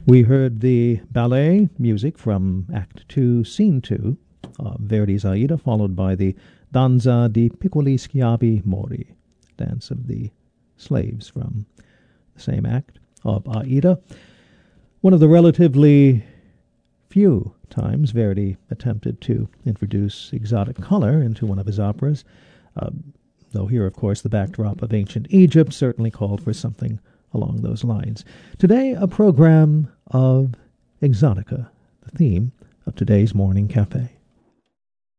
We heard the ballet music from Act 2, Scene 2 of Verdi's Aida, followed by the Danza di Piccoli Schiavi Mori, Dance of the Slaves, from the same act of Aida. One of the relatively few times Verdi attempted to introduce exotic color into one of his operas, though here, of course, the backdrop of ancient Egypt certainly called for something along those lines. Today, a program of exotica, the theme of today's Morning Cafe.